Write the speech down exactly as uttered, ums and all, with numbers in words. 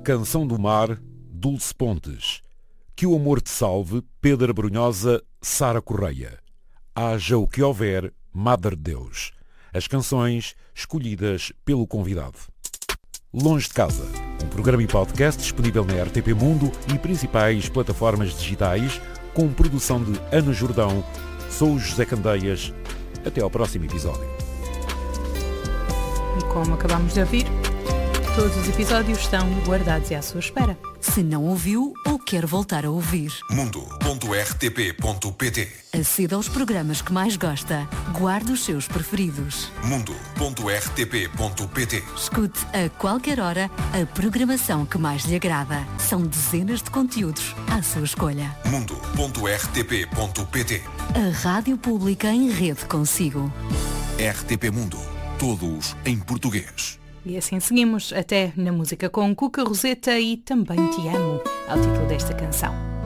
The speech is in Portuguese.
Canção do Mar, Dulce Pontes. Que o Amor Te Salve, Pedro Brunhosa, Sara Correia. Haja o que houver, Madre de Deus. As canções escolhidas pelo convidado. Longe de Casa, um programa e podcast disponível na R T P Mundo e principais plataformas digitais, com produção de Ana Jordão. Sou o José Candeias. Até ao próximo episódio. E como acabamos de ouvir, todos os episódios estão guardados e à sua espera. Se não ouviu ou quer voltar a ouvir, mundo ponto r t p ponto p t. Aceda aos programas que mais gosta. Guarde os seus preferidos. mundo ponto r t p ponto p t. Escute a qualquer hora a programação que mais lhe agrada. São dezenas de conteúdos à sua escolha. mundo ponto r t p ponto p t. A Rádio Pública em rede consigo. R T P Mundo. Todos em português. E assim seguimos até na música com Cuca Roseta e Também Te Amo, ao título desta canção.